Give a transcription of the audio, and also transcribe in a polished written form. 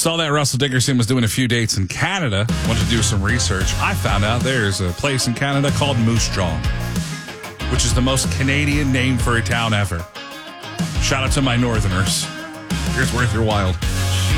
Saw that Russell Dickerson was doing a few dates in Canada. Wanted to do some research. I found out there's a place in Canada called Moose Jaw, which is the most Canadian name for a town ever. Shout out to my Northerners. Here's worth your wild.